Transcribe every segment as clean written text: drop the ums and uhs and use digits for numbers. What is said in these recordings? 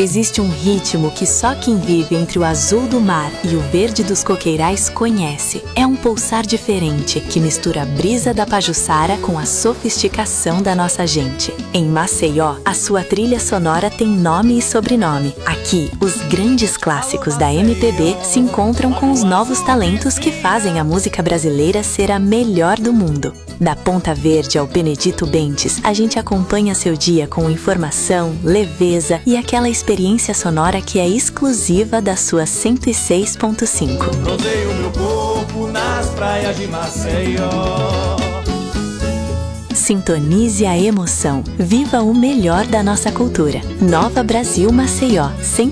Existe um ritmo que só quem vive entre o azul do mar e o verde dos coqueirais conhece. É um pulsar diferente que mistura a brisa da Pajuçara com a sofisticação da nossa gente. Em Maceió, a sua trilha sonora tem nome e sobrenome. Aqui, os grandes clássicos da MPB se encontram com os novos talentos que fazem a música brasileira ser a melhor do mundo. Da Ponta Verde ao Benedito Bentes, a gente acompanha seu dia com informação, leveza e aquela experiência sonora que é exclusiva da sua 106.5. Rodeio meu corpo nas praias de Maceió. Sintonize a emoção. Viva o melhor da nossa cultura. Nova Brasil Maceió,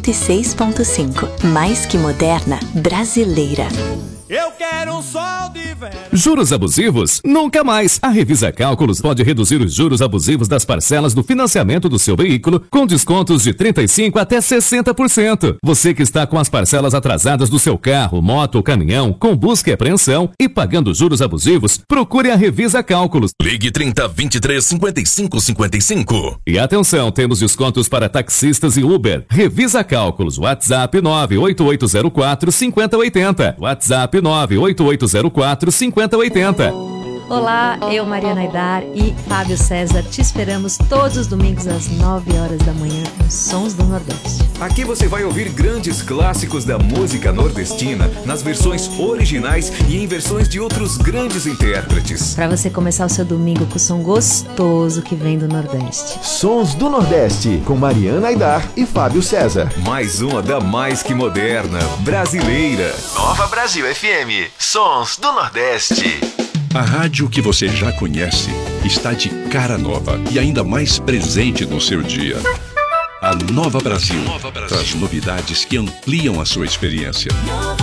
106.5. Mais que moderna, brasileira. Eu quero um sol de verão. Juros abusivos? Nunca mais! A Revisa Cálculos pode reduzir os juros abusivos das parcelas do financiamento do seu veículo com descontos de 35% até 60%. Você que está com as parcelas atrasadas do seu carro, moto ou caminhão, com busca e apreensão e pagando juros abusivos, procure a Revisa Cálculos. Ligue 30 23 55 55. E atenção, temos descontos para taxistas e Uber. Revisa Cálculos. WhatsApp 98804 5080. WhatsApp 98804 5080. Olá, eu, Mariana Aidar e Fábio César, te esperamos todos os domingos às 9 horas da manhã com Sons do Nordeste. Aqui você vai ouvir grandes clássicos da música nordestina nas versões originais e em versões de outros grandes intérpretes. Para você começar o seu domingo com o som gostoso que vem do Nordeste. Sons do Nordeste, com Mariana Aidar e Fábio César. Mais uma da mais que moderna, brasileira. Nova Brasil FM, Sons do Nordeste. A rádio que você já conhece está de cara nova e ainda mais presente no seu dia. A Nova Brasil traz novidades que ampliam a sua experiência.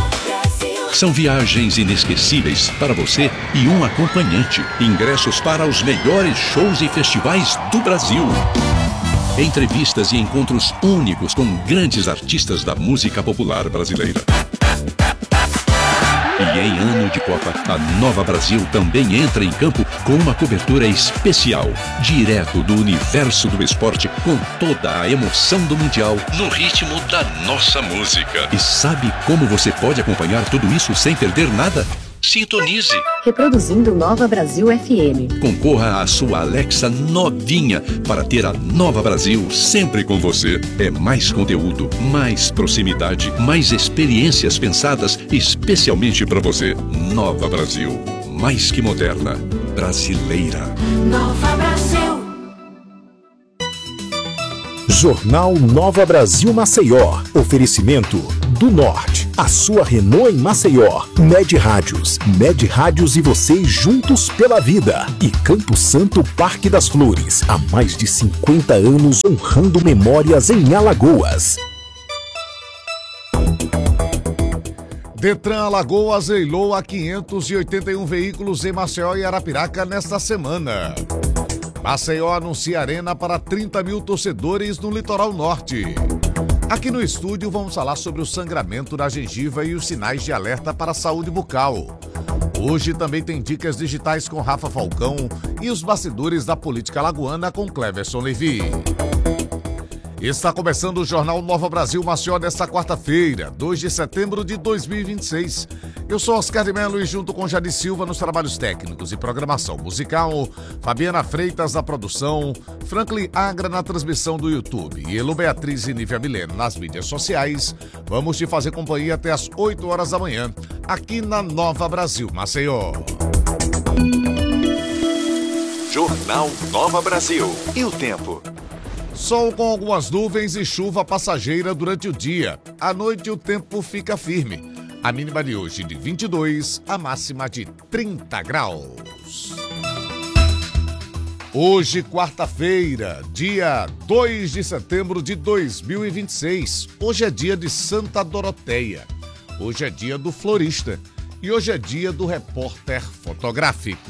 São viagens inesquecíveis para você e um acompanhante. Ingressos para os melhores shows e festivais do Brasil. Entrevistas e encontros únicos com grandes artistas da música popular brasileira. E em ano de Copa, a Nova Brasil também entra em campo com uma cobertura especial, direto do universo do esporte, com toda a emoção do Mundial, no ritmo da nossa música. E sabe como você pode acompanhar tudo isso sem perder nada? Sintonize. Reproduzindo Nova Brasil FM. Concorra à sua Alexa novinha para ter a Nova Brasil sempre com você. É mais conteúdo, mais proximidade, mais experiências pensadas especialmente para você. Nova Brasil, mais que moderna, brasileira. Nova Brasil. Jornal Nova Brasil Maceió. Oferecimento do Norte. A sua Renault em Maceió. Med Rádios. Med Rádios e você juntos pela vida. E Campo Santo Parque das Flores. Há mais de 50 anos honrando memórias em Alagoas. Detran Alagoas leiloa 581 veículos em Maceió e Arapiraca nesta semana. Maceió anuncia arena para 30 mil torcedores no litoral norte. Aqui no estúdio vamos falar sobre o sangramento da gengiva e os sinais de alerta para a saúde bucal. Hoje também tem dicas digitais com Rafa Falcão e os bastidores da política alagoana com Cleverson Levi. Está começando o Jornal Nova Brasil Maceió desta quarta-feira, 2 de setembro de 2026. Eu sou Oscar de Mello e junto com Jadi Silva nos trabalhos técnicos e programação musical, Fabiana Freitas na produção, Franklin Agra na transmissão do YouTube e Elo Beatriz e Nívia Mileno nas mídias sociais, vamos te fazer companhia até às 8 horas da manhã, aqui na Nova Brasil Maceió. Jornal Nova Brasil. E o tempo? Sol com algumas nuvens e chuva passageira durante o dia. À noite o tempo fica firme. A mínima de hoje de 22, a máxima de 30 graus. Hoje, quarta-feira, dia 2 de setembro de 2026. Hoje é dia de Santa Doroteia. Hoje é dia do florista. E hoje é dia do repórter fotográfico.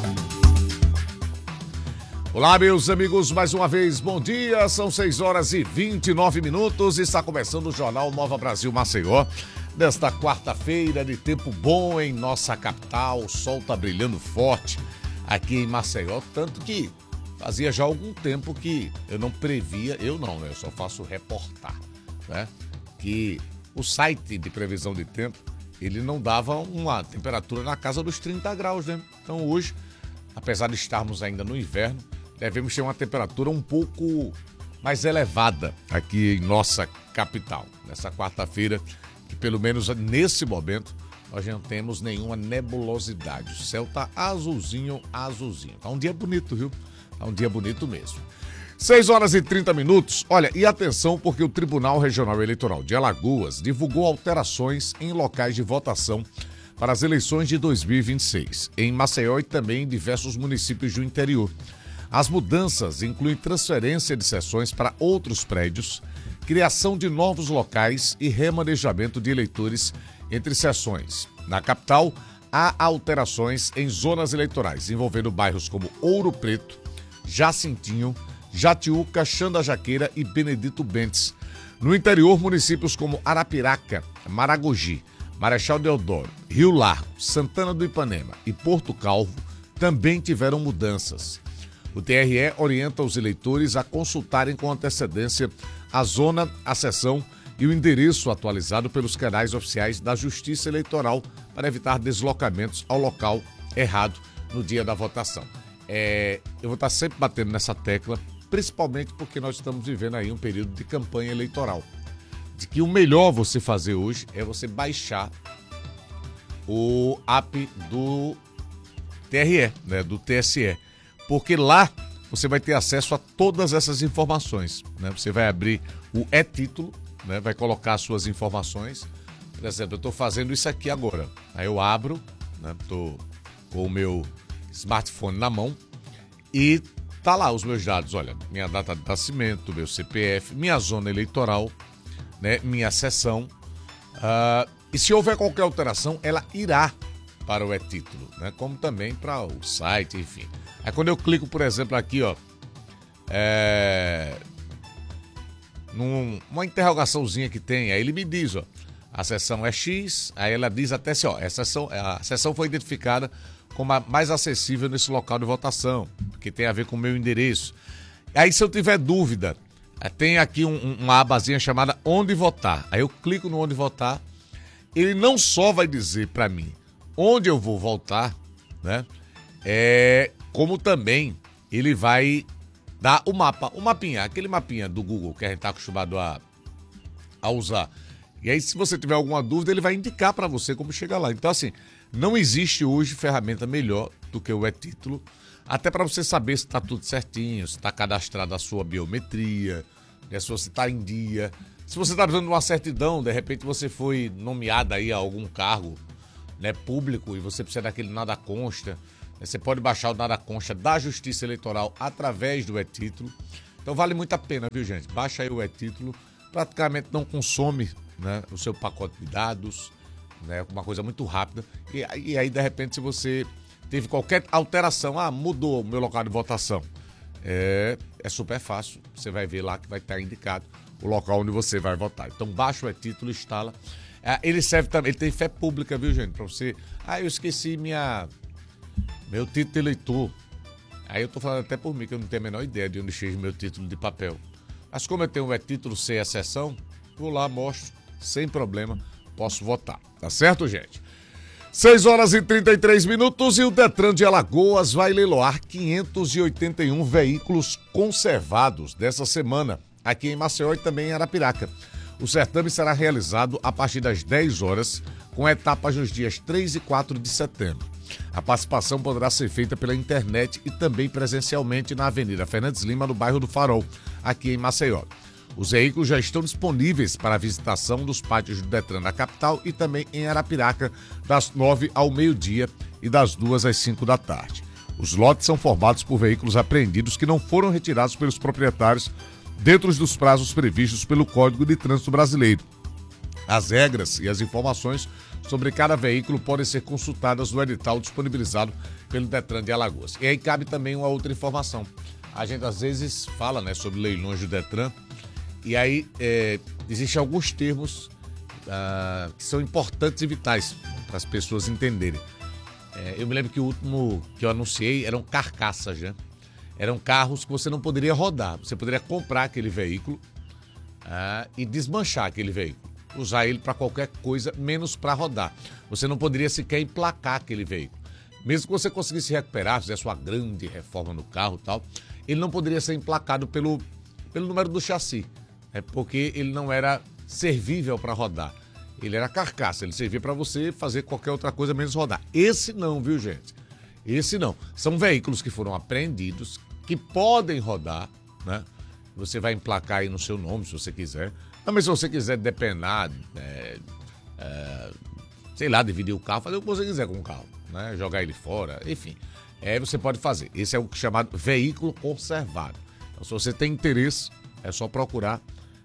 Olá, meus amigos, mais uma vez, bom dia. São 6 horas e 29 minutos. Está começando o Jornal Nova Brasil Maceió. Desta quarta-feira de tempo bom em nossa capital. O sol está brilhando forte aqui em Maceió. Tanto que fazia já algum tempo que eu não previa, eu só faço reportar, né? Que o site de previsão de tempo, ele não dava uma temperatura na casa dos 30 graus, né? Então hoje, apesar de estarmos ainda no inverno, devemos ter uma temperatura um pouco mais elevada aqui em nossa capital. Nessa quarta-feira, que pelo menos nesse momento, nós não temos nenhuma nebulosidade. O céu tá azulzinho. Tá um dia bonito, viu? Tá um dia bonito mesmo. 6h30. Olha, e atenção, porque o Tribunal Regional Eleitoral de Alagoas divulgou alterações em locais de votação para as eleições de 2026, em Maceió e também em diversos municípios do interior. As mudanças incluem transferência de sessões para outros prédios, criação de novos locais e remanejamento de eleitores entre sessões. Na capital, há alterações em zonas eleitorais, envolvendo bairros como Ouro Preto, Jacintinho, Jatiuca, Xanda Jaqueira e Benedito Bentes. No interior, municípios como Arapiraca, Maragogi, Marechal Deodoro, Rio Largo, Santana do Ipanema e Porto Calvo também tiveram mudanças. O TRE orienta os eleitores a consultarem com antecedência a zona, a seção e o endereço atualizado pelos canais oficiais da Justiça Eleitoral para evitar deslocamentos ao local errado no dia da votação. Eu vou estar sempre batendo nessa tecla, principalmente porque nós estamos vivendo aí um período de campanha eleitoral. De que o melhor você fazer hoje é você baixar o app do TRE, né, do TSE. Porque lá você vai ter acesso a todas essas informações, né? Você vai abrir o e-título, né? Vai colocar as suas informações. Por exemplo, eu estou fazendo isso aqui agora. Aí eu abro, né? Estou com o meu smartphone na mão e tá lá os meus dados. Olha, minha data de nascimento, meu CPF, minha zona eleitoral, né? Minha sessão. E se houver qualquer alteração, ela irá para o e-título, né? Como também para o site, enfim. Aí quando eu clico, por exemplo, aqui, ó, numa interrogaçãozinha que tem, aí ele me diz, ó, a sessão é X, aí ela diz até assim, ó, a sessão foi identificada como a mais acessível nesse local de votação, que tem a ver com o meu endereço. Aí se eu tiver dúvida, tem aqui uma abazinha chamada Onde Votar. Aí eu clico no Onde Votar, ele não só vai dizer para mim onde eu vou votar, né? Como também ele vai dar o mapa, aquele mapinha do Google que a gente está acostumado a usar. E aí, se você tiver alguma dúvida, ele vai indicar para você como chegar lá. Então, assim, não existe hoje ferramenta melhor do que o e-título, até para você saber se está tudo certinho, se está cadastrada a sua biometria, né, se você está em dia. Se você está precisando de uma certidão, de repente você foi nomeado aí a algum cargo, né, público, e você precisa daquele nada consta. Você pode baixar o nada consta da Justiça Eleitoral através do e-título. Então vale muito a pena, viu, gente? Baixa aí o e-título, praticamente não consome, né, o seu pacote de dados, né, uma coisa muito rápida. E aí, de repente, se você teve qualquer alteração, mudou o meu local de votação, é super fácil. Você vai ver lá que vai estar indicado o local onde você vai votar. Então baixa o e-título, instala. Ele serve também, ele tem fé pública, viu, gente? Para você, eu esqueci meu título de eleitor. Aí eu tô falando até por mim, que eu não tenho a menor ideia de onde chega meu título de papel. Mas como eu tenho um e-título sem a sessão, vou lá, mostro, sem problema, posso votar. Tá certo, gente? 6h33 e o Detran de Alagoas vai leiloar 581 veículos conservados dessa semana, aqui em Maceió e também em Arapiraca. O certame será realizado a partir das 10 horas, com etapas nos dias 3 e 4 de setembro. A participação poderá ser feita pela internet e também presencialmente na Avenida Fernandes Lima, no bairro do Farol, aqui em Maceió. Os veículos já estão disponíveis para a visitação dos pátios do Detran na capital e também em Arapiraca, das 9 ao meio-dia e das 2 às 5 da tarde. Os lotes são formados por veículos apreendidos que não foram retirados pelos proprietários dentro dos prazos previstos pelo Código de Trânsito Brasileiro. As regras e as informações sobre cada veículo podem ser consultadas no edital disponibilizado pelo Detran de Alagoas. E aí cabe também uma outra informação. A gente às vezes fala, né, sobre leilões do Detran, e aí existem alguns termos que são importantes e vitais para as pessoas entenderem. Eu me lembro que o último que eu anunciei eram carcaças, né? Eram carros que você não poderia rodar. Você poderia comprar aquele veículo e desmanchar aquele veículo. Usar ele para qualquer coisa, menos para rodar. Você não poderia sequer emplacar aquele veículo. Mesmo que você conseguisse recuperar, fizesse uma grande reforma no carro e tal, ele não poderia ser emplacado pelo número do chassi, porque ele não era servível para rodar. Ele era carcaça, ele servia para você fazer qualquer outra coisa menos rodar. Esse não, viu, gente? Esse não. São veículos que foram apreendidos, que podem rodar, né? Você vai emplacar aí no seu nome, se você quiser. Mas se você quiser depenar, sei lá, dividir o carro, fazer o que você quiser com o carro, né? Jogar ele fora, enfim. Você pode fazer. Esse é o chamado veículo conservado. Então, se você tem interesse, é só procurar,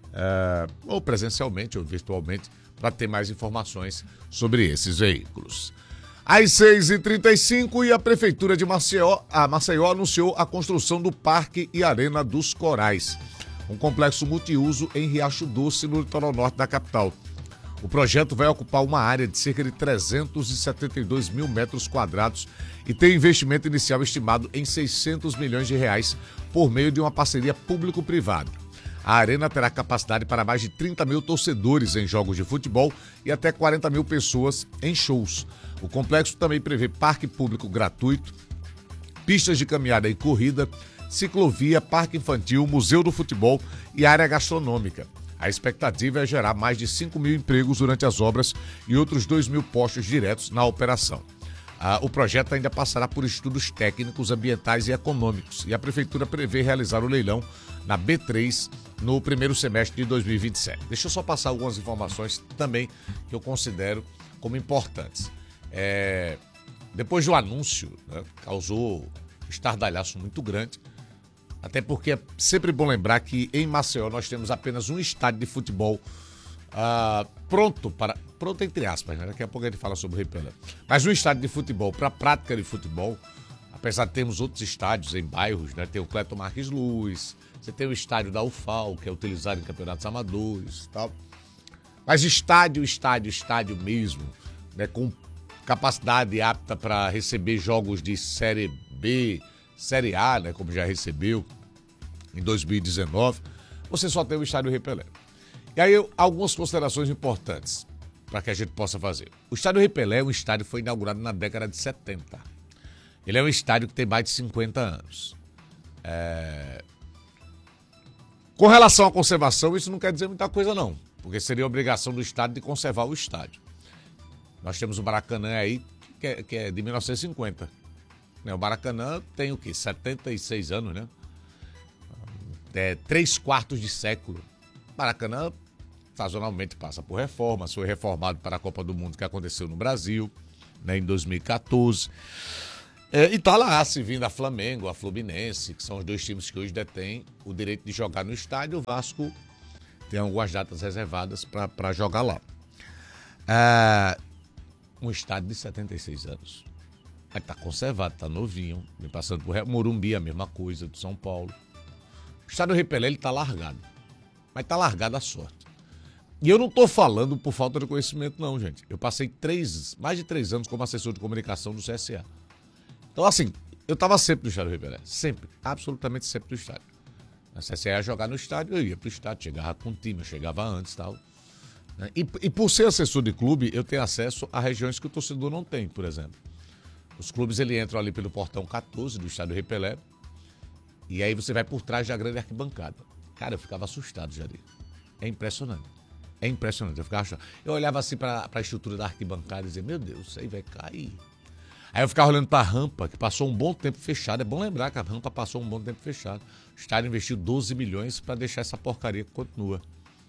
ou presencialmente ou virtualmente, para ter mais informações sobre esses veículos. Às 6h35, e a Prefeitura de Maceió anunciou a construção do Parque e Arena dos Corais, um complexo multiuso em Riacho Doce, no litoral norte da capital. O projeto vai ocupar uma área de cerca de 372 mil metros quadrados e tem investimento inicial estimado em 600 milhões de reais por meio de uma parceria público-privada. A arena terá capacidade para mais de 30 mil torcedores em jogos de futebol e até 40 mil pessoas em shows. O complexo também prevê parque público gratuito, pistas de caminhada e corrida, ciclovia, parque infantil, museu do futebol e área gastronômica. A expectativa é gerar mais de 5 mil empregos durante as obras e outros 2 mil postos diretos na operação. O projeto ainda passará por estudos técnicos, ambientais e econômicos, e a Prefeitura prevê realizar o leilão na B3 no primeiro semestre de 2027. Deixa eu só passar algumas informações também que eu considero como importantes. Depois do anúncio, né, causou estardalhaço muito grande, até porque é sempre bom lembrar que em Maceió nós temos apenas um estádio de futebol pronto entre aspas, né? Daqui a pouco a gente fala sobre o Rei Pelé. Mas um estádio de futebol para prática de futebol, apesar de termos outros estádios em bairros, né? Tem o Cleiton Marques Luz, você tem o estádio da UFAL, que é utilizado em campeonatos amadores e tal. Mas estádio mesmo, né? Com capacidade apta para receber jogos de Série B, Série A, né? Como já recebeu em 2019, você só tem o estádio Rei Pelé. E aí, algumas considerações importantes para que a gente possa fazer. O estádio Rei Pelé é um estádio que foi inaugurado na década de 70. Ele é um estádio que tem mais de 50 anos. Com relação à conservação, isso não quer dizer muita coisa não, porque seria obrigação do estádio de conservar o estádio. Nós temos o Maracanã aí, que é de 1950. O Maracanã tem o quê? 76 anos, né? 3/4 de século. Maracanã sazonalmente passa por reformas, foi reformado para a Copa do Mundo que aconteceu no Brasil, né, em 2014. E tá lá servindo a Flamengo, a Fluminense, que são os dois times que hoje detêm o direito de jogar no estádio. O Vasco tem algumas datas reservadas para jogar lá. Um estádio de 76 anos. Mas tá conservado, tá novinho, vem passando por Morumbi, a mesma coisa, do São Paulo. O estádio Rei Pelé, ele tá largado. Mas tá largado à sorte. E eu não tô falando por falta de conhecimento, não, gente. Eu passei mais de 3 anos como assessor de comunicação do CSA. Então, assim, eu tava sempre no estádio Rei Pelé. Sempre, absolutamente sempre no estádio. A CSA ia jogar no estádio, eu ia pro estádio, chegava com o time, eu chegava antes e tal. E por ser assessor de clube, eu tenho acesso a regiões que o torcedor não tem, por exemplo. Os clubes, ele entram ali pelo portão 14 do estádio Rei Pelé, e aí você vai por trás da grande arquibancada. Cara, eu ficava assustado, Jair. É impressionante. Eu ficava achando. Eu olhava assim para a estrutura da arquibancada e dizia, meu Deus, isso aí vai cair. Aí eu ficava olhando para a rampa, que passou um bom tempo fechada. É bom lembrar que a rampa passou um bom tempo fechada. O estádio investiu 12 milhões para deixar essa porcaria que continua.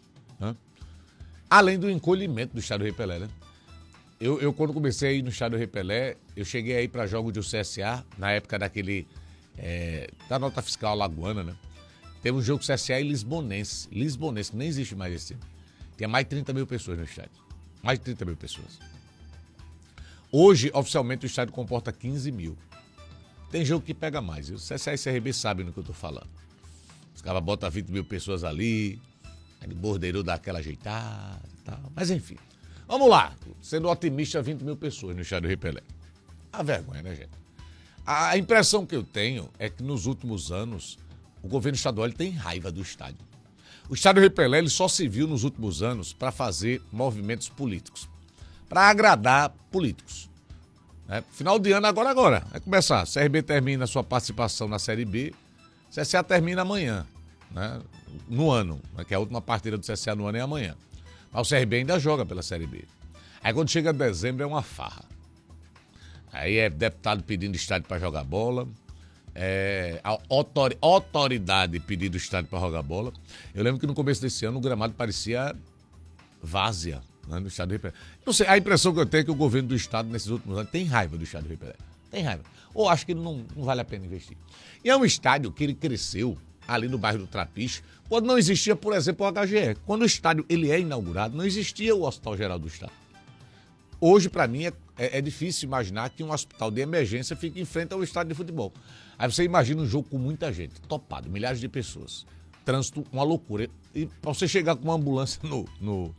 Além do encolhimento do estádio Rei Pelé, né? Eu quando comecei a ir no estádio Rei Pelé, eu cheguei aí para jogos do CSA, na época daquele, da nota fiscal alagoana, né? Teve um jogo CSA e Lisbonense, que nem existe mais esse time. Tinha mais de 30 mil pessoas no estádio. Mais de 30 mil pessoas. Hoje, oficialmente, o estádio comporta 15 mil. Tem jogo que pega mais. O CSA e CRB sabem do que eu tô falando. Os caras botam 20 mil pessoas ali, aí o bordeiro dá aquela ajeitada e tal. Mas enfim. Vamos lá. Sendo otimista, 20 mil pessoas no estádio Rei Pelé. A vergonha, né, gente? A impressão que eu tenho é que nos últimos anos o governo estadual ele tem raiva do estádio. O estádio Rei Pelé ele só se viu nos últimos anos para fazer movimentos políticos, para agradar políticos. Final de ano agora. Vai começar. CRB termina a sua participação na Série B, CSA termina amanhã, né? No ano, que a última partida do CSA no ano é amanhã. Mas o CRB ainda joga pela Série B. Aí quando chega dezembro é uma farra. Aí é deputado pedindo estádio para jogar bola, a autoridade pedindo estádio para jogar bola. Eu lembro que no começo desse ano o gramado parecia várzea, né, no estádio Rei Pelé. Não sei, a impressão que eu tenho é que o governo do estado nesses últimos anos tem raiva do estádio Rei Pelé. Tem raiva. Ou acho que não vale a pena investir. E é um estádio que ele cresceu ali no bairro do Trapiche, quando não existia, por exemplo, o HGE. Quando o estádio ele é inaugurado, não existia o Hospital Geral do Estado. Hoje, para mim, é difícil imaginar que um hospital de emergência fique em frente ao estádio de futebol. Aí você imagina um jogo com muita gente, topado, milhares de pessoas. Trânsito, uma loucura. E para você chegar com uma ambulância no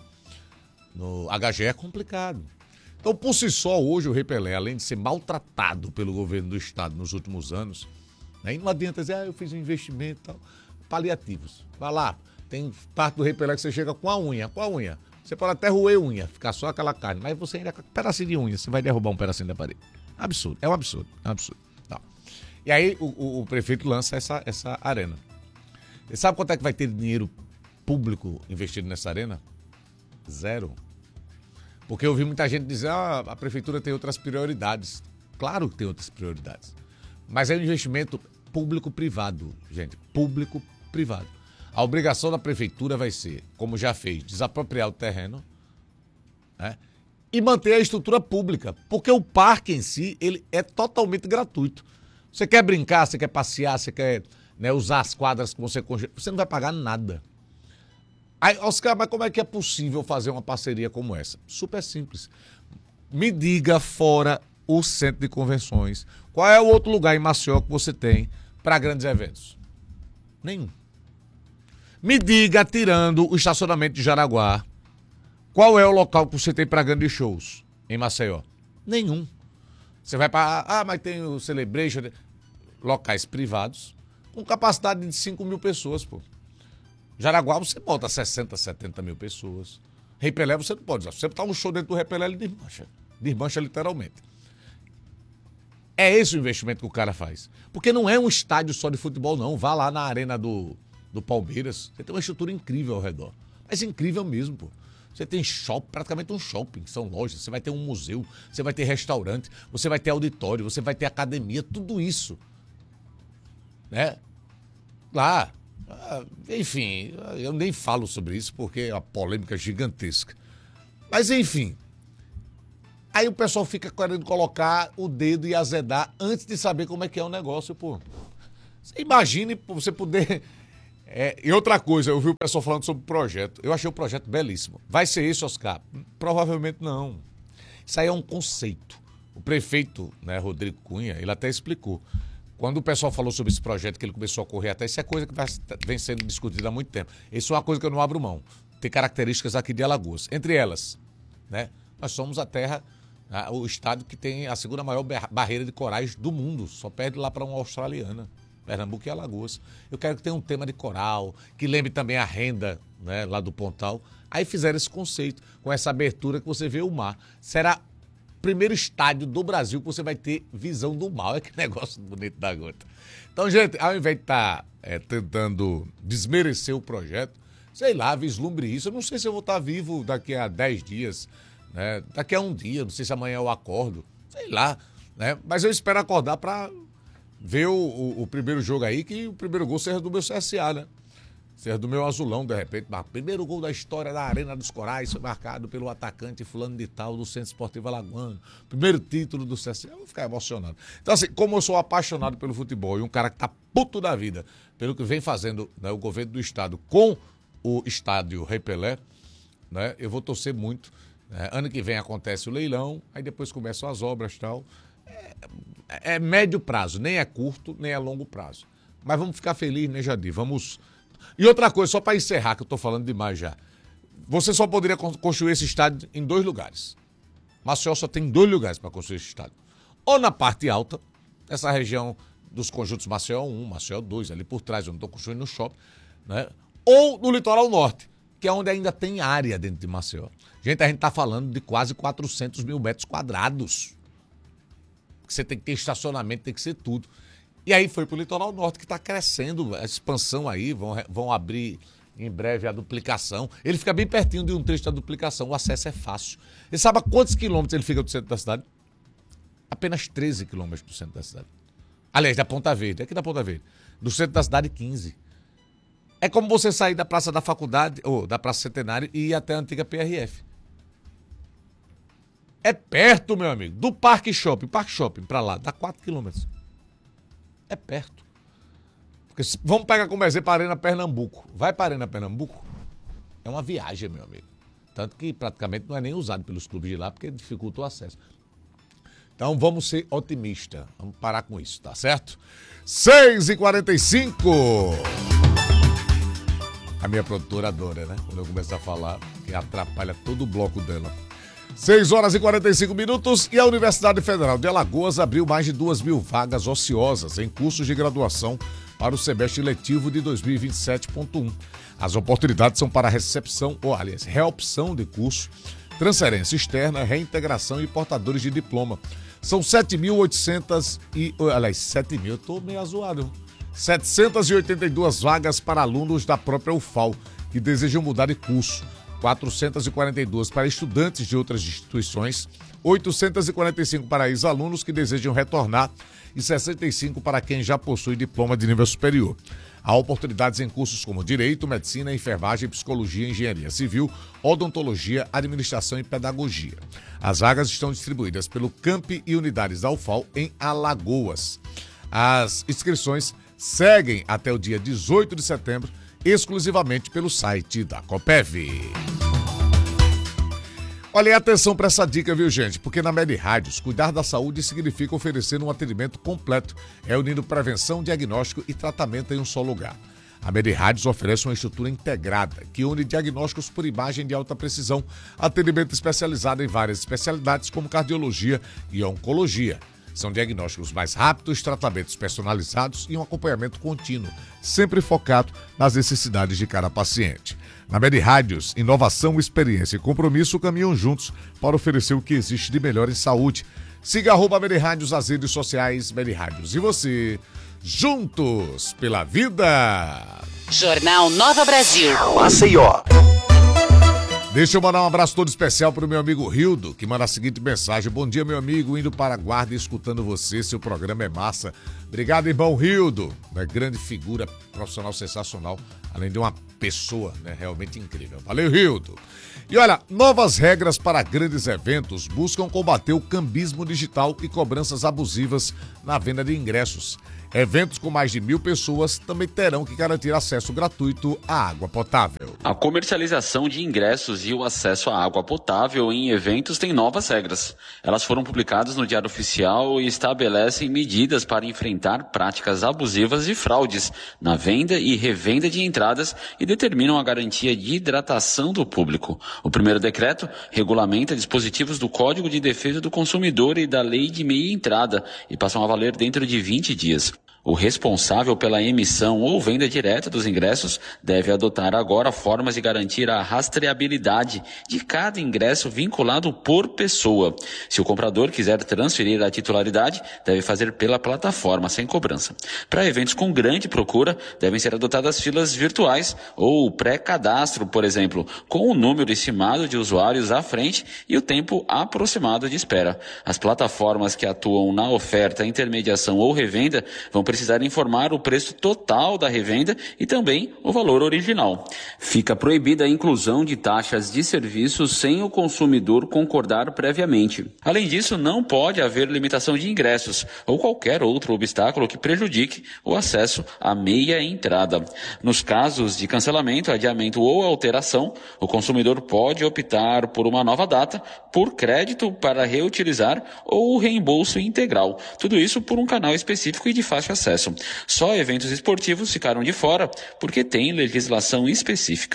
HGE é complicado. Então, por si só, hoje o Rei Pelé, além de ser maltratado pelo governo do estado nos últimos anos, aí não adianta dizer, eu fiz um investimento e tal. Paliativos. Vai lá, tem parte do Rei Pelé que você chega com a unha. Qual a unha? Você pode até roer unha, ficar só aquela carne, mas você ainda com um pedacinho de unha, você vai derrubar um pedacinho da parede. Absurdo, é um absurdo. Tá. E aí o prefeito lança essa arena. Você sabe quanto é que vai ter dinheiro público investido nessa arena? 0. Porque eu vi muita gente dizer, a prefeitura tem outras prioridades. Claro que tem outras prioridades. Mas é um investimento público-privado, gente. Público-privado. A obrigação da prefeitura vai ser, como já fez, desapropriar o terreno, né, e manter a estrutura pública. Porque o parque em si, ele é totalmente gratuito. Você quer brincar, você quer passear, você quer, né, usar as quadras que você não vai pagar nada. Aí, Oscar, mas como é que é possível fazer uma parceria como essa? Super simples. Me diga, fora o centro de convenções, qual é o outro lugar em Maceió que você tem para grandes eventos? Nenhum. Me diga, tirando o estacionamento de Jaraguá, qual é o local que você tem para grandes shows em Maceió? Nenhum. Você vai para... mas tem o Celebration, locais privados, com capacidade de 5 mil pessoas, pô. Jaraguá você bota 60, 70 mil pessoas. Rei Pelé você não pode usar. Se você botar um show dentro do Rei Pelé, ele desmancha. Desmancha literalmente. É esse o investimento que o cara faz. Porque não é um estádio só de futebol, não. Vá lá na arena do Palmeiras. Você tem uma estrutura incrível ao redor. Mas incrível mesmo, pô. Você tem praticamente um shopping, são lojas. Você vai ter um museu, você vai ter restaurante, você vai ter auditório, você vai ter academia, tudo isso. Né? Lá... enfim, eu nem falo sobre isso porque é uma polêmica gigantesca. Mas enfim, aí o pessoal fica querendo colocar o dedo e azedar antes de saber como é que é o negócio, pô. Você imagine você poder... E outra coisa, eu vi o pessoal falando sobre o projeto. Eu achei o projeto belíssimo. Vai ser isso, Oscar? Provavelmente não. Isso aí é um conceito. O prefeito, né, Rodrigo Cunha, ele até explicou. Quando o pessoal falou sobre esse projeto, que ele começou a correr até, isso é coisa que vem sendo discutida há muito tempo. Isso é uma coisa que eu não abro mão. Tem características aqui de Alagoas. Entre elas, né, nós somos a terra, o estado que tem a segunda maior barreira de corais do mundo. Só perde lá para uma australiana. Pernambuco e Alagoas. Eu quero que tenha um tema de coral, que lembre também a renda, né, lá do Pontal. Aí fizeram esse conceito, com essa abertura que você vê o mar. Será primeiro estádio do Brasil que você vai ter visão do mar. Olha que negócio bonito da gota. Então, gente, ao invés de estar tentando desmerecer o projeto, sei lá, vislumbre isso. Eu não sei se eu vou estar vivo daqui a 10 dias, né? Daqui a um dia, não sei se amanhã eu acordo, sei lá, né? Mas eu espero acordar para ver o primeiro jogo aí, que o primeiro gol seja do meu CSA, né? Seja do meu azulão, de repente. Mas primeiro gol da história da Arena dos Corais foi marcado pelo atacante fulano de tal do Centro Esportivo Alagoano. Primeiro título do CSA. Eu vou ficar emocionado. Então, assim, como eu sou apaixonado pelo futebol e um cara que tá puto da vida pelo que vem fazendo, né, o governo do estado com o estádio Rei Pelé, né, eu vou torcer muito. Ano que vem acontece o leilão, aí depois começam as obras e tal. É médio prazo, nem é curto, nem é longo prazo. Mas vamos ficar felizes, né, Jadir? Vamos... E outra coisa, só para encerrar, que eu tô falando demais já. Você só poderia construir esse estádio em 2 lugares. Maceió só tem 2 lugares para construir esse estádio. Ou na parte alta, nessa região dos conjuntos Maceió 1, Maceió 2, ali por trás, onde estão construindo no shopping, né? Ou no litoral norte, que é onde ainda tem área dentro de Maceió. Gente, a gente está falando de quase 400 mil metros quadrados. Você tem que ter estacionamento, tem que ser tudo. E aí foi para o litoral norte, que está crescendo, a expansão aí, vão abrir em breve a duplicação. Ele fica bem pertinho de um trecho da duplicação, o acesso é fácil. E sabe a quantos quilômetros ele fica do centro da cidade? Apenas 13 quilômetros do centro da cidade. Aliás, da Ponta Verde, aqui da Ponta Verde. Do centro da cidade, 15. É como você sair da Praça da Faculdade, ou da Praça Centenário, e ir até a antiga PRF. É perto, meu amigo, do Parque Shopping pra lá, dá 4 quilômetros. É perto. Porque vamos pegar como exemplo a Arena Pernambuco. Vai para a Arena Pernambuco, é uma viagem, meu amigo. Tanto que praticamente não é nem usado pelos clubes de lá, porque dificulta o acesso. Então vamos ser otimistas. Vamos parar com isso, tá certo? 6h45. A minha produtora adora, né? Quando eu começo a falar, que atrapalha todo o bloco dela. 6h45 e a Universidade Federal de Alagoas abriu mais de 2.000 vagas ociosas em cursos de graduação para o semestre letivo de 2027.1. As oportunidades são para reopção de curso, transferência externa, reintegração e portadores de diploma. São 7.800 e... Aliás, 7.000, eu tô meio azoado. 782 vagas para alunos da própria UFAL, que desejam mudar de curso. 442 para estudantes de outras instituições, 845 para ex-alunos que desejam retornar e 65 para quem já possui diploma de nível superior. Há oportunidades em cursos como Direito, Medicina, Enfermagem, Psicologia, Engenharia Civil, Odontologia, Administração e Pedagogia. As vagas estão distribuídas pelo Campi e unidades da UFAL em Alagoas. As inscrições seguem até o dia 18 de setembro, exclusivamente pelo site da Copeve. Olha, atenção para essa dica, viu, gente? Porque na MedRádios, cuidar da saúde significa oferecer um atendimento completo, unindo prevenção, diagnóstico e tratamento em um só lugar. A MedRádios oferece uma estrutura integrada, que une diagnósticos por imagem de alta precisão, atendimento especializado em várias especialidades como cardiologia e oncologia. São diagnósticos mais rápidos, tratamentos personalizados e um acompanhamento contínuo, sempre focado nas necessidades de cada paciente. Na MedRádios, inovação, experiência e compromisso caminham juntos para oferecer o que existe de melhor em saúde. Siga @MedRádios nas redes sociais MedRádios. E você, juntos pela vida. Jornal Nova Brasil. Maceió. Deixa eu mandar um abraço todo especial para o meu amigo Rildo, que manda a seguinte mensagem: bom dia, meu amigo, indo para a guarda e escutando você, seu programa é massa. Obrigado, irmão Rildo, uma grande figura, profissional sensacional, além de uma pessoa, né, realmente incrível. Valeu, Rildo. E olha, novas regras para grandes eventos buscam combater o cambismo digital e cobranças abusivas na venda de ingressos. Eventos com mais de 1.000 pessoas também terão que garantir acesso gratuito à água potável. A comercialização de ingressos e o acesso à água potável em eventos tem novas regras. Elas foram publicadas no Diário Oficial e estabelecem medidas para enfrentar práticas abusivas e fraudes na venda e revenda de entradas e determinam a garantia de hidratação do público. O primeiro decreto regulamenta dispositivos do Código de Defesa do Consumidor e da Lei de Meia Entrada e passam a valer dentro de 20 dias. O responsável pela emissão ou venda direta dos ingressos deve adotar agora formas de garantir a rastreabilidade de cada ingresso vinculado por pessoa. Se o comprador quiser transferir a titularidade, deve fazer pela plataforma sem cobrança. Para eventos com grande procura, devem ser adotadas filas virtuais ou pré-cadastro, por exemplo, com o número estimado de usuários à frente e o tempo aproximado de espera. As plataformas que atuam na oferta, intermediação ou revenda vão precisar informar o preço total da revenda e também o valor original. Fica proibida a inclusão de taxas de serviços sem o consumidor concordar previamente. Além disso, não pode haver limitação de ingressos ou qualquer outro obstáculo que prejudique o acesso à meia entrada. Nos casos de cancelamento, adiamento ou alteração, o consumidor pode optar por uma nova data, por crédito para reutilizar ou reembolso integral. Tudo isso por um canal específico e de fácil acesso. Só eventos esportivos ficaram de fora porque tem legislação específica.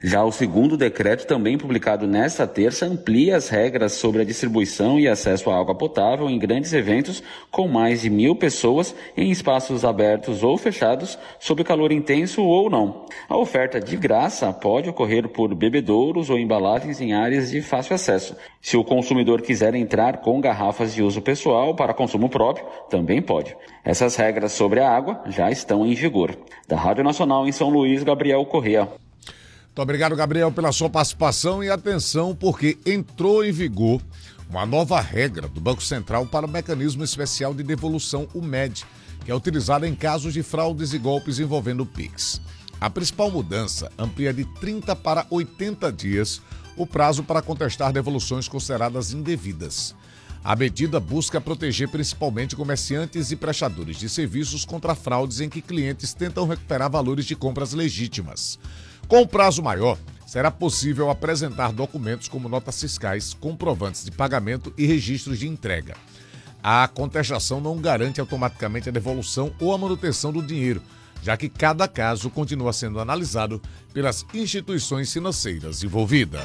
Já o segundo decreto, também publicado nesta terça, amplia as regras sobre a distribuição e acesso à água potável em grandes eventos com mais de 1.000 pessoas em espaços abertos ou fechados, sob calor intenso ou não. A oferta de graça pode ocorrer por bebedouros ou embalagens em áreas de fácil acesso. Se o consumidor quiser entrar com garrafas de uso pessoal para consumo próprio, também pode. Essas regras sobre a água já estão em vigor. Da Rádio Nacional em São Luís, Gabriel Correa. Muito obrigado, Gabriel, pela sua participação e atenção, porque entrou em vigor uma nova regra do Banco Central para o Mecanismo Especial de Devolução, o MED, que é utilizado em casos de fraudes e golpes envolvendo o Pix. A principal mudança amplia de 30 para 80 dias o prazo para contestar devoluções consideradas indevidas. A medida busca proteger principalmente comerciantes e prestadores de serviços contra fraudes em que clientes tentam recuperar valores de compras legítimas. Com o prazo maior, será possível apresentar documentos como notas fiscais, comprovantes de pagamento e registros de entrega. A contestação não garante automaticamente a devolução ou a manutenção do dinheiro, já que cada caso continua sendo analisado pelas instituições financeiras envolvidas.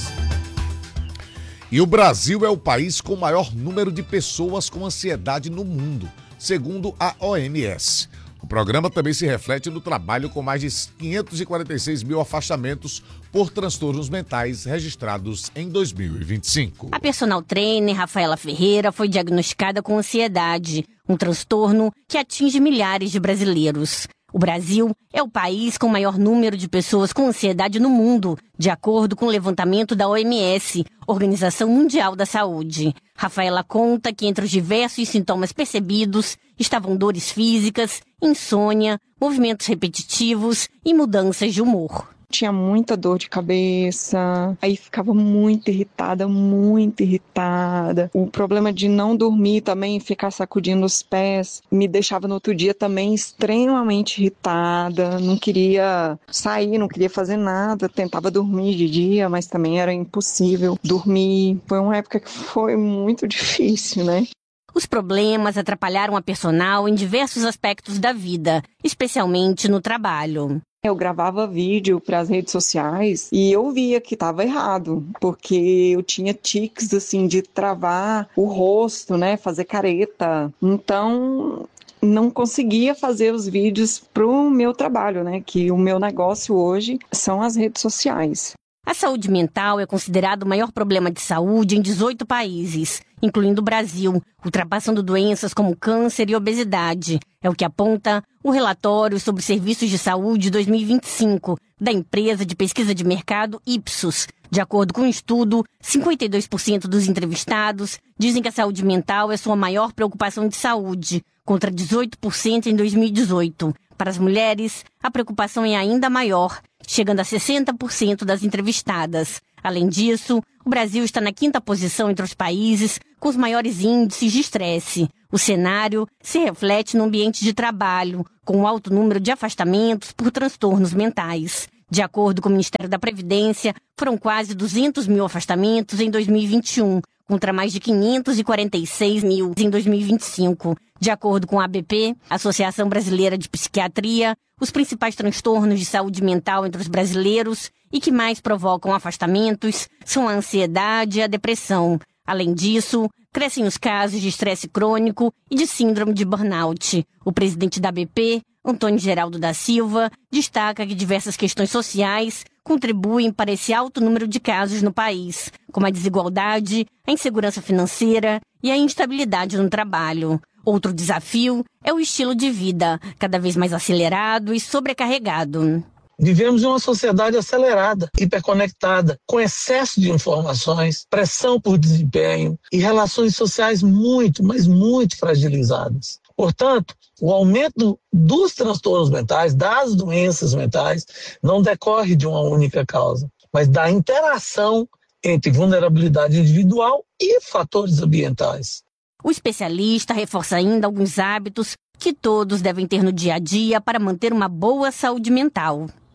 E o Brasil é o país com o maior número de pessoas com ansiedade no mundo, segundo a OMS. O programa também se reflete no trabalho com mais de 546 mil afastamentos por transtornos mentais registrados em 2025. A personal trainer Rafaela Ferreira foi diagnosticada com ansiedade, um transtorno que atinge milhares de brasileiros. O Brasil é o país com o maior número de pessoas com ansiedade no mundo, de acordo com o levantamento da OMS, Organização Mundial da Saúde. Rafaela conta que entre os diversos sintomas percebidos estavam dores físicas, insônia, movimentos repetitivos e mudanças de humor. Tinha muita dor de cabeça, aí ficava muito irritada. O problema de não dormir também, ficar sacudindo os pés, me deixava no outro dia também extremamente irritada. Não queria sair, não queria fazer nada. Tentava dormir de dia, mas também era impossível dormir. Foi uma época que foi muito difícil, né? Os problemas atrapalharam a personal em diversos aspectos da vida, especialmente no trabalho. Eu gravava vídeo para as redes sociais e eu via que estava errado, porque eu tinha tiques assim de travar o rosto, né, fazer careta. Então, não conseguia fazer os vídeos pro meu trabalho, né, que o meu negócio hoje são as redes sociais. A saúde mental é considerado o maior problema de saúde em 18 países, incluindo o Brasil, ultrapassando doenças como câncer e obesidade. É o que aponta o relatório sobre serviços de saúde 2025 da empresa de pesquisa de mercado Ipsos. De acordo com o estudo, 52% dos entrevistados dizem que a saúde mental é sua maior preocupação de saúde, contra 18% em 2018. Para as mulheres, a preocupação é ainda maior, chegando a 60% das entrevistadas. Além disso, o Brasil está na 5ª posição entre os países com os maiores índices de estresse. O cenário se reflete no ambiente de trabalho, com um alto número de afastamentos por transtornos mentais. De acordo com o Ministério da Previdência, foram quase 200 mil afastamentos em 2021, contra mais de 546 mil em 2025. De acordo com a ABP, Associação Brasileira de Psiquiatria, os principais transtornos de saúde mental entre os brasileiros e que mais provocam afastamentos são a ansiedade e a depressão. Além disso, crescem os casos de estresse crônico e de síndrome de burnout. O presidente da ABP, Antônio Geraldo da Silva, destaca que diversas questões sociais contribuem para esse alto número de casos no país, como a desigualdade, a insegurança financeira e a instabilidade no trabalho. Outro desafio é o estilo de vida, cada vez mais acelerado e sobrecarregado. Vivemos em uma sociedade acelerada, hiperconectada, com excesso de informações, pressão por desempenho e relações sociais muito, mas muito fragilizadas. Portanto, o aumento dos transtornos mentais, das doenças mentais, não decorre de uma única causa, mas da interação entre vulnerabilidade individual e fatores ambientais. O especialista reforça ainda alguns hábitos que todos devem ter no dia a dia para manter uma boa saúde mental.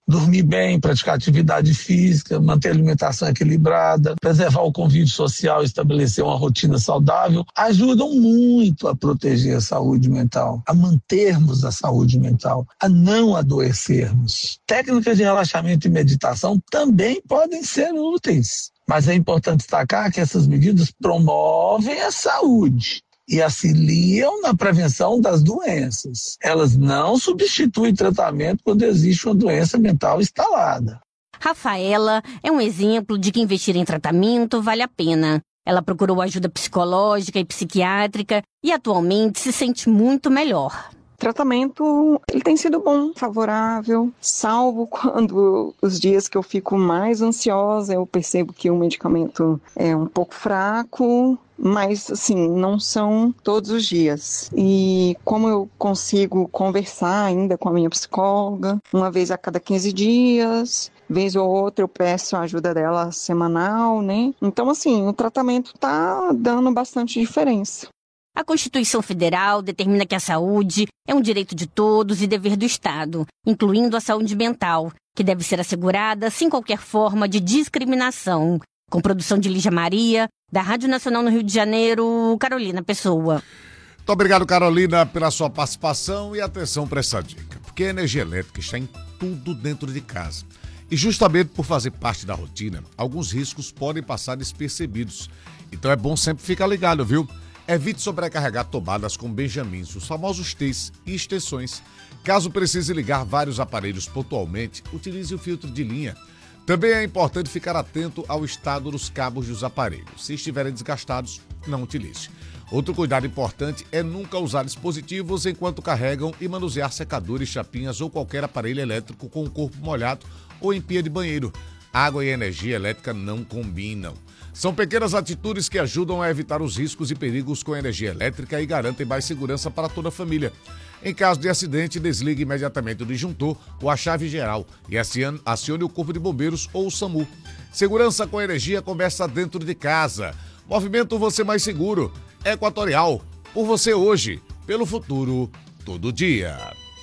Dormir bem, praticar atividade física, manter a alimentação equilibrada, preservar o convívio social, estabelecer uma rotina saudável, ajudam muito a proteger a saúde mental, a mantermos a saúde mental, a não adoecermos. Técnicas de relaxamento e meditação também podem ser úteis, mas é importante destacar que essas medidas promovem a saúde e auxiliam na prevenção das doenças. Elas não substituem tratamento quando existe uma doença mental instalada. Rafaela é um exemplo de que investir em tratamento vale a pena. Ela procurou ajuda psicológica e psiquiátrica e atualmente se sente muito melhor. O tratamento ele tem sido bom, favorável, salvo quando os dias que eu fico mais ansiosa, eu percebo que o medicamento é um pouco fraco, mas assim, não são todos os dias. E como eu consigo conversar ainda com a minha psicóloga, uma vez a cada 15 dias, vez ou outra eu peço a ajuda dela semanal, né? Então assim, o tratamento tá dando bastante diferença. A Constituição Federal determina que a saúde é um direito de todos e dever do Estado, incluindo a saúde mental, que deve ser assegurada sem qualquer forma de discriminação. Com produção de Lígia Maria, da Rádio Nacional no Rio de Janeiro, Carolina Pessoa. Muito obrigado, Carolina, pela sua participação e atenção para essa dica, porque a energia elétrica está em tudo dentro de casa. E justamente por fazer parte da rotina, alguns riscos podem passar despercebidos. Então é bom sempre ficar ligado, viu? Evite sobrecarregar tomadas com benjamins, os famosos T's e extensões. Caso precise ligar vários aparelhos pontualmente, utilize o filtro de linha. Também é importante ficar atento ao estado dos cabos dos aparelhos. Se estiverem desgastados, não utilize. Outro cuidado importante é nunca usar dispositivos enquanto carregam e manusear secadores, chapinhas ou qualquer aparelho elétrico com o corpo molhado ou em pia de banheiro. Água e energia elétrica não combinam. São pequenas atitudes que ajudam a evitar os riscos e perigos com a energia elétrica e garantem mais segurança para toda a família. Em caso de acidente, desligue imediatamente o disjuntor ou a chave geral e acione o Corpo de Bombeiros ou o SAMU. Segurança com energia começa dentro de casa. Movimento você mais seguro. Equatorial. Por você hoje. Pelo futuro. Todo dia.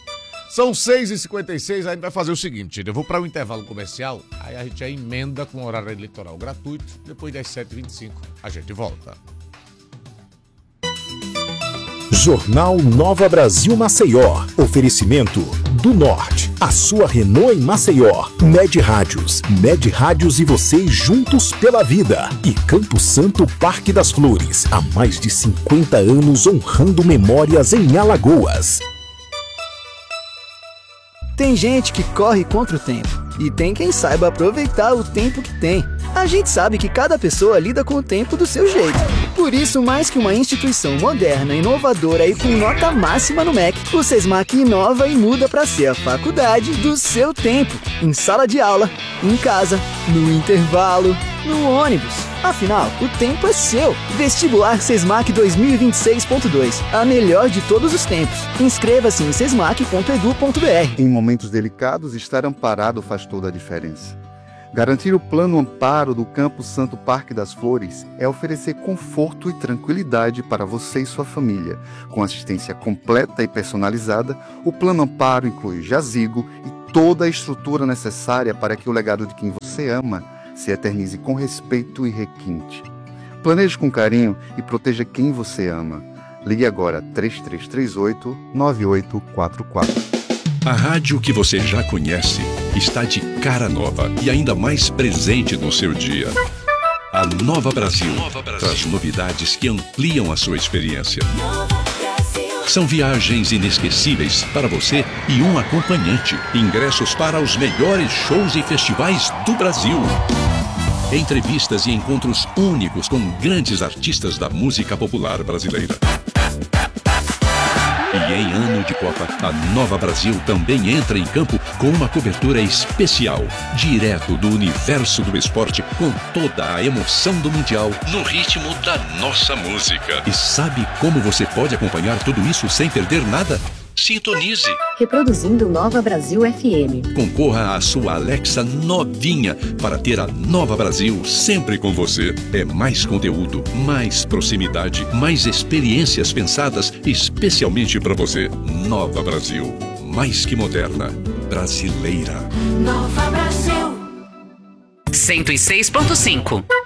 São 6h56, a gente vai fazer o seguinte, eu vou para o intervalo comercial, aí a gente já emenda com o horário eleitoral gratuito, depois das 7h25 a gente volta. Jornal Nova Brasil Maceió. Oferecimento do Norte. A sua Renault em Maceió. Med Rádios. Med Rádios e você juntos pela vida. E Campo Santo Parque das Flores. Há mais de 50 anos honrando memórias em Alagoas. Tem gente que corre contra o tempo e tem quem saiba aproveitar o tempo que tem. A gente sabe que cada pessoa lida com o tempo do seu jeito. Por isso, mais que uma instituição moderna, inovadora e com nota máxima no MEC, o SESMAC inova e muda para ser a faculdade do seu tempo. Em sala de aula, em casa, no intervalo, no ônibus. Afinal, o tempo é seu. Vestibular SESMAC 2026.2. A melhor de todos os tempos. Inscreva-se em sesmac.edu.br. Em momentos delicados, estar amparado faz toda a diferença. Garantir o plano amparo do Campo Santo Parque das Flores é oferecer conforto e tranquilidade para você e sua família. Com assistência completa e personalizada, o plano amparo inclui jazigo e toda a estrutura necessária para que o legado de quem você ama se eternize com respeito e requinte. Planeje com carinho e proteja quem você ama. Ligue agora 3338-9844. A rádio que você já conhece está de cara nova e ainda mais presente no seu dia. A Nova Brasil traz novidades que ampliam a sua experiência. São viagens inesquecíveis para você e um acompanhante. Ingressos para os melhores shows e festivais do Brasil. Entrevistas e encontros únicos com grandes artistas da música popular brasileira. E em ano de Copa, a Nova Brasil também entra em campo com uma cobertura especial, direto do universo do esporte, com toda a emoção do Mundial, no ritmo da nossa música. E sabe como você pode acompanhar tudo isso sem perder nada? Sintonize. Reproduzindo Nova Brasil FM. Concorra à sua Alexa novinha para ter a Nova Brasil sempre com você. É mais conteúdo, mais proximidade, mais experiências pensadas especialmente para você. Nova Brasil. mais que moderna, brasileira. Nova Brasil. 106.5.